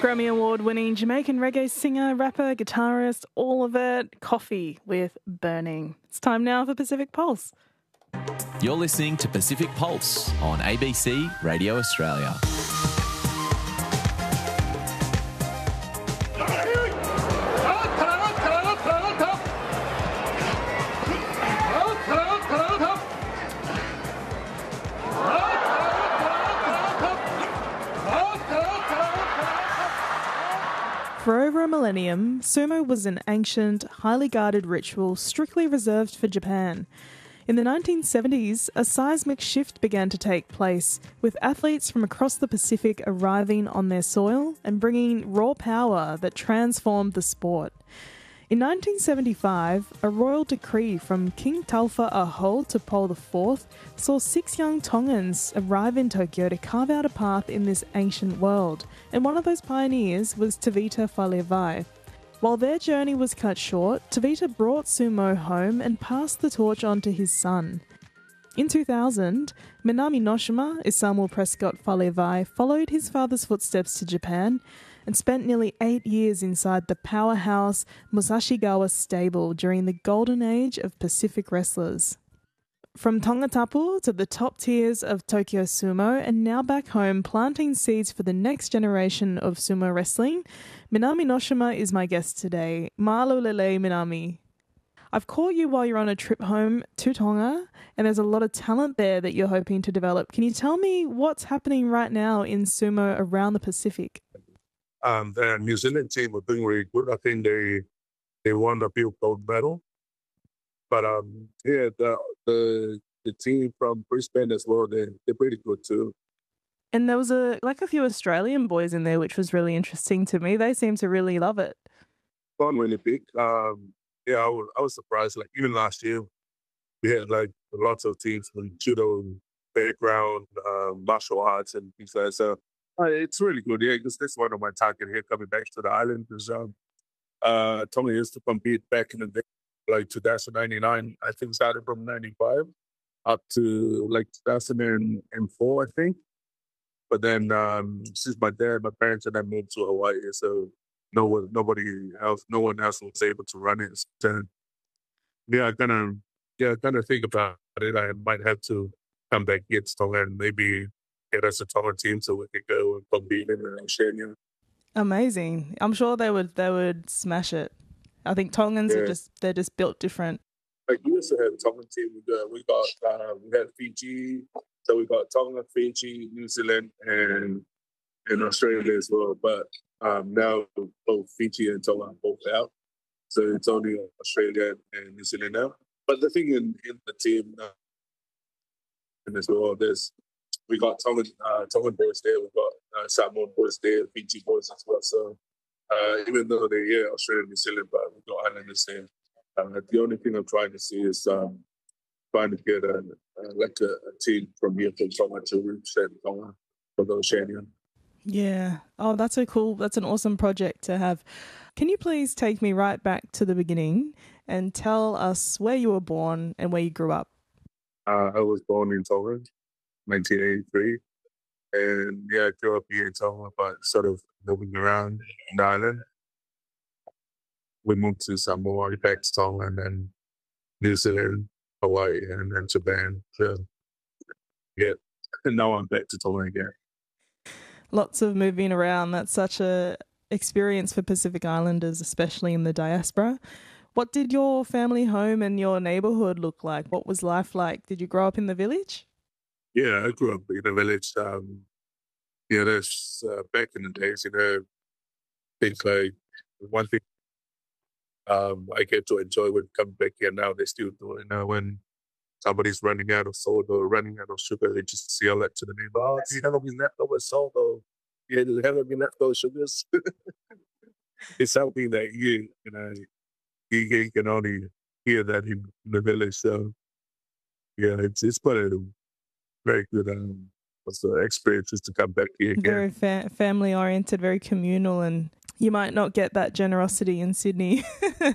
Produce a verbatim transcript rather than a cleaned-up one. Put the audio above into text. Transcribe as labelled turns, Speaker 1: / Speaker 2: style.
Speaker 1: Grammy Award-winning Jamaican reggae singer, rapper, guitarist, all of it, Koffee with Burning. It's time now for Pacific Pulse.
Speaker 2: You're listening to Pacific Pulse on A B C Radio Australia.
Speaker 1: For over a millennium, sumo was an ancient, highly guarded ritual strictly reserved for Japan. In the nineteen seventies, a seismic shift began to take place, with athletes from across the Pacific arriving on their soil and bringing raw power that transformed the sport. In nineteen seventy-five, a royal decree from King Taufa Ahol to Paul the Fourth saw six young Tongans arrive in Tokyo to carve out a path in this ancient world, and one of those pioneers was Tavita Faleuvai. While their journey was cut short, Tavita brought sumo home and passed the torch on to his son. In two thousand, Minami Noshima Isamu Prescott Faleuvai followed his father's footsteps to Japan and spent nearly eight years inside the powerhouse Musashigawa stable during the golden age of Pacific wrestlers. From Tongatapu to the top tiers of Tokyo Sumo and now back home planting seeds for the next generation of sumo wrestling, Minami Noshima is my guest today. Mahalo lele, Minami. I've caught you while you're on a trip home to Tonga, and there's a lot of talent there that you're hoping to develop. Can you tell me what's happening right now in sumo around the Pacific?
Speaker 3: Um, the New Zealand team were doing really good. I think they they won the Bill gold medal. But um, yeah, the the the team from Brisbane as well, they they're pretty good too.
Speaker 1: And there was a like a few Australian boys in there, which was really interesting to me. They seem to really love it.
Speaker 3: Fun really big. Um, yeah, I was I was surprised. Like even last year, we had like lots of teams from judo background, um, martial arts, and things like that. So uh, it's really good. Yeah, because that's one of my target here coming back to the island. Because um, uh, Tonga used to compete back in the day, like two thousand ninety-nine. I think started from ninety-five up to like two thousand four, I think. But then um, since my dad, my parents, and I moved to Hawaii, so no one, nobody else, no one else was able to run it. So, yeah, I kind of, yeah, kind of think about it. I might have to come back get Tonga and maybe get us a Tonga team so we could go and compete in Oceania.
Speaker 1: Amazing! I'm sure they would. They would smash it. I think Tongans
Speaker 3: Yeah.
Speaker 1: are just they're just built different.
Speaker 3: Like we used to have a Tongan team. We got, we got, uh, we had Fiji. So we got Tonga, Fiji, New Zealand, and and Australia as well. But um, now both Fiji and Tonga are both out. So it's only Australia and New Zealand now. But the thing in, in the team uh, and as well, there's we got Tongan uh, Tongan boys there, we got uh, Samoan boys there, Fiji boys as well. So uh, even though they're yeah, Australia and New Zealand, but we got Islanders there. Uh, the only thing I'm trying to see is um, trying to get a, uh, like a, a team from here from Tonga to represent Tonga for the Oceania.
Speaker 1: Yeah. Oh, that's a cool. That's an awesome project to have. Can you please take me right back to the beginning and tell us where you were born and where you grew up?
Speaker 3: Uh, I was born in Tonga, nineteen eighty-three, and yeah, I grew up here in Tonga, but sort of moving around the island. We moved to Samoa, back to Tonga, and then New Zealand, Hawaii, and then Japan. So, yeah, and now I'm back to Tonga again.
Speaker 1: Lots of moving around. That's such a experience for Pacific Islanders, especially in the diaspora. What did your family home and your neighbourhood look like? What was life like? Did you grow up in the village?
Speaker 3: Yeah, I grew up in a village. Um, yeah, there's uh, back in the days, you know, things like one thing um, I get to enjoy when coming back here now. They still do it. You know, when somebody's running out of salt or running out of sugar, they just yell that to the neighbor. Oh, do you have any leftover salt? Or yeah, do you have any leftover sugars? It's something that you, you know, you, you can only hear that in the village. So yeah, it's it's quite a very good um, what's the experience just to come back here again.
Speaker 1: Very fa- family oriented, very communal, and you might not get that generosity in Sydney.